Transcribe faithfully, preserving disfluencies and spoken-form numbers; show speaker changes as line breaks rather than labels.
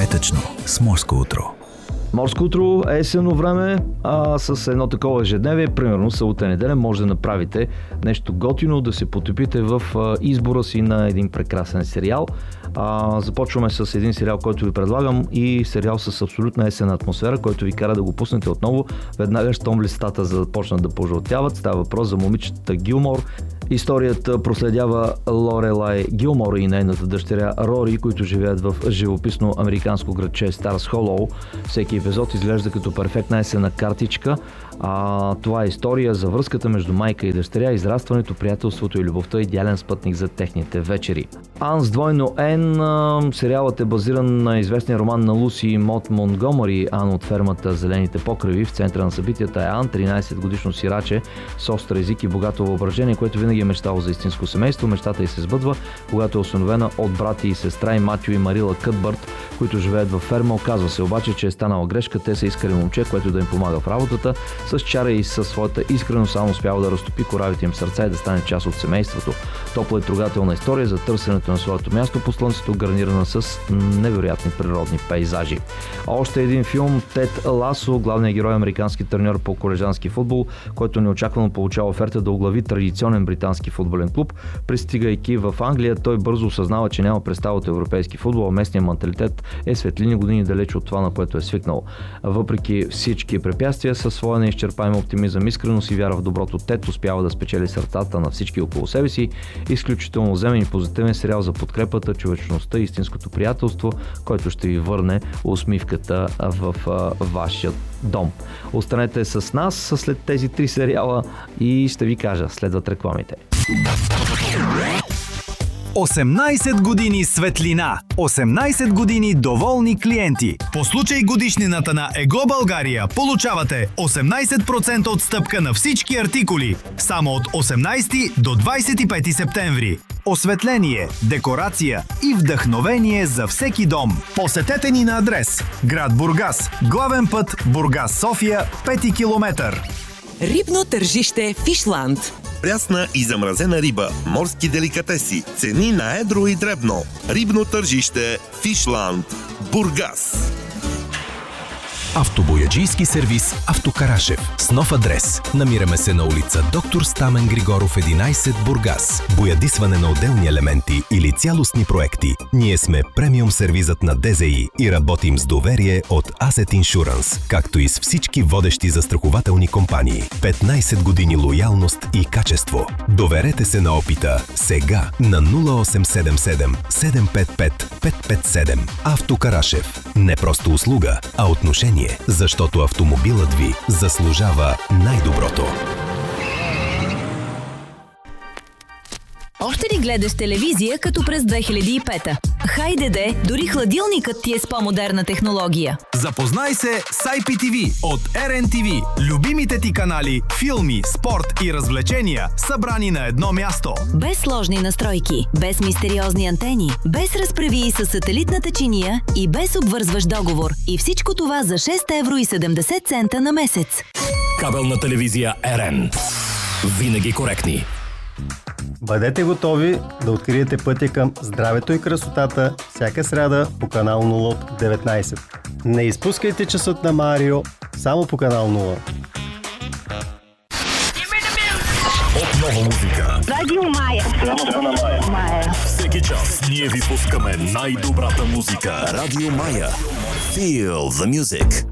Петъчно с Морско утро.
Морско утро е есенно време, а с едно такова ежедневие, примерно събота неделя, може да направите нещо готино, да се потопите в избора си на един прекрасен сериал. А, започваме с един сериал, който ви предлагам, и сериал с абсолютна есенна атмосфера, който ви кара да го пуснете отново веднага, щом листата започнат да пожълтяват. Става въпрос за момичетата Гилмор. Историята проследява Лорелай Гилмор и нейната дъщеря Рори, които живеят в живописно американско градче Старс Холоу. Всеки епизод изглежда като перфектна есенна картичка. А, това е история за връзката между майка и дъщеря, израстването, приятелството и любовта, идеален спътник за техните вечери. Ан с двойно Н. Сериалът е базиран на известния роман на Луси Мот Монтгомери, Ан от фермата Зелените покриви. В центъра на събитията е Ан, тринайсет годишно сираче с остър език и богато въображение, което винаги е мечтало за истинско семейство. Мечтата й се сбъдва, когато е осиновена от брати и сестра и Матю и Марила Кътбърт, които живеят във ферма. Оказва се обаче, че е станала грешка. Те са искали момче, което да им помага в работата. С чара и със своята искреност само успява да разтопи коравите им сърца и да стане част от семейството. Топла и трогателна история за търсенето на своето място по слънцето, гарнирана с невероятни природни пейзажи. Още един филм, Тед Ласо, главният герой, американски треньор по колежански футбол, който неочаквано получава оферта да оглави традиционен британски футболен клуб. Пристигайки в Англия, той бързо осъзнава, че няма представа от европейски футбол, а местният менталитет е светлини години далеч от това, на което е свикнал. Въпреки всички препятствия, със своя неизчерпаем оптимизъм, искреност и вяра в доброто, Тед успява да спечели сърцата на всички около себе си. Изключително вземен и позитивен сериал за подкрепата, човечността и истинското приятелство, който ще ви върне усмивката в а, вашия дом. Останете с нас след тези три сериала и ще ви кажа, следват рекламите.
осемнайсет години светлина, осемнайсет години доволни клиенти.
По случай годишнината на Его България получавате осемнайсет процента отстъпка на всички артикули. Само от осемнайсети до двайсет и пети септември.
Осветление, декорация и вдъхновение за всеки дом.
Посетете ни на адрес: град Бургас, главен път Бургас-София, пети километър.
Рибно тържище Фишланд.
Прясна и замразена риба, морски деликатеси, цени на едро и дребно. Рибно тържище Фишланд, Бургас.
Автобояджийски сервис Автокарашев с нов адрес. Намираме се на улица Доктор Стамен Григоров единайсет, Бургас. Боядисване на отделни елементи или цялостни проекти. Ние сме премиум сервизът на ДЗИ и работим с доверие от Asset Insurance, както и с всички водещи застрахователни компании. петнайсет години лоялност и качество. Доверете се на опита сега на нула осем седем седем седем пет пет пет пет седем. Автокарашев. Не просто услуга, а отношение. Защото автомобилът ви заслужава най-доброто.
Още ли гледаш телевизия като през две хиляди и пета? Хайде де, дори хладилникът ти е с по-модерна технология.
Запознай се с Ай Пи Ти Ви от Ар Ен Ти Ви. Любимите ти канали, филми, спорт и развлечения, събрани на едно място.
Без сложни настройки, без мистериозни антени, без разправии с сателитната чиния и без обвързващ договор. И всичко това за шест евро и седемдесет цента на месец.
Кабелна телевизия Ар Ен. Винаги коректни.
Бъдете готови да откриете пътя към здравето и красотата всяка сряда по канал нула от деветнайсет. Не изпускайте часът на Марио само по канал нула.
Отново музика.
Радио Мая. Мая.
Всеки час ние ви пускаме най-добрата музика.
Радио Мая. Feel the music.